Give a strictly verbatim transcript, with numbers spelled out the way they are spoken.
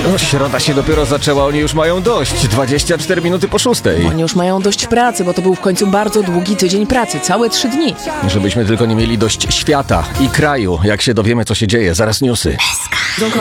No, środa się dopiero zaczęła, oni już mają dość. dwadzieścia cztery minuty po szóstej. Oni już mają dość pracy, bo to był w końcu bardzo długi tydzień pracy, całe trzy dni. Żebyśmy tylko nie mieli dość świata i kraju, jak się dowiemy, co się dzieje. Zaraz newsy.